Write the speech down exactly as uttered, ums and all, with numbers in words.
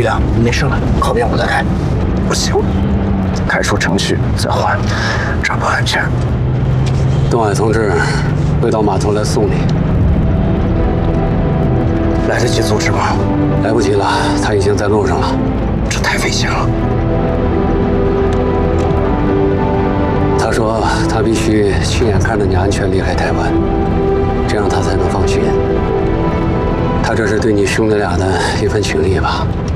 玉良，你没事了，后面我来开。不行，开出程序再换，这不安全。 东海同志会到码头来送你， 来得及阻止吗？ 来不及了，他已经在路上了。 这太危险了。 他说他必须亲眼看着你安全离开台湾，这样他才能放心。他这是对你兄弟俩的一份情谊吧？